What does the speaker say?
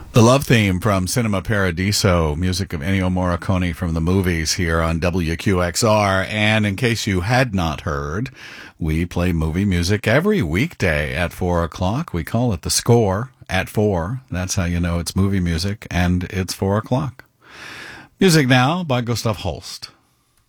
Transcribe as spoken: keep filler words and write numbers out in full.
The love theme from Cinema Paradiso, music of Ennio Morricone from the movies here on W Q X R. And in case you had not heard, we play movie music every weekday at four o'clock. We call it The Score at four. That's how you know it's movie music, and it's four o'clock. Music now by Gustav Holst.